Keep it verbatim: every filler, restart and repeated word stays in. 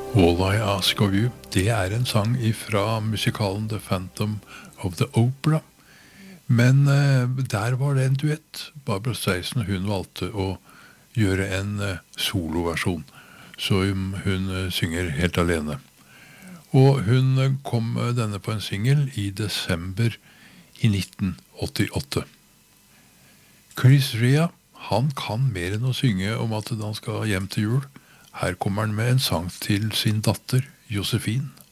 All I Ask of You, det er en sang fra musikalen The Phantom of the Opera. Men eh, der var det en duett. Barbra Streisand, hun valgte å gjøre en eh, soloversjon, så hun, hun eh, synger helt alene. Og hun eh, kom eh, denne på en singel i desember i nitten åttiåtte. Chris Rea, han kan mer enn å synge om at han skal hjem til jul. Her kommer han med en sang til sin datter, Josefine.